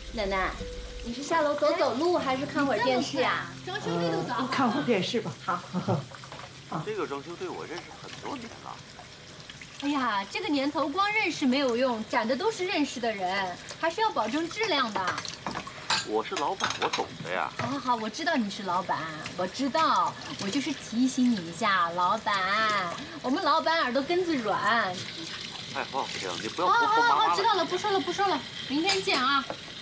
奶奶，你是下楼走走路，还是看会儿电视啊？ 装修队都找好。 看会儿电视吧。好。 这个装修队我认识很多年了。 哎呀，这个年头光认识没有用，展的都是认识的人，还是要保证质量的。 我是老板，我懂的呀。 好，我知道你是老板，我知道，我就是提醒你一下，老板，我们老板耳朵根子软。 哎，王小平，你不要婆婆妈妈了。 知道了，不说了，明天见啊。